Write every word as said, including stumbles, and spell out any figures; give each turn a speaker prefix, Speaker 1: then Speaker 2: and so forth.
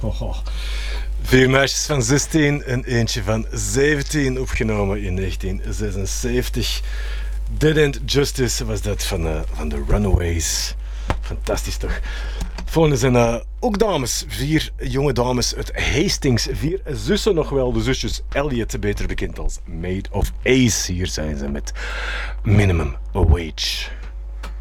Speaker 1: Oh, vier meisjes van zestien en eentje van zeventien, opgenomen in negentien zesenzeventig. Dead End Justice was dat van, uh, van de Runaways. Fantastisch toch? Volgende zijn uh, ook dames, vier jonge dames uit Hastings. Vier zussen nog wel, de zusjes Elliot, beter bekend als Maid of Ace. Hier zijn ze met Minimum Wage.